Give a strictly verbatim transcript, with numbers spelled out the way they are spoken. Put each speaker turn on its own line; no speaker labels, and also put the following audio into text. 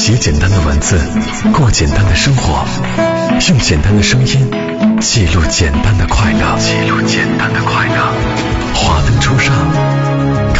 写简单的文字，过简单的生活，用简单的声音记录简单的快乐，记录简单的快乐。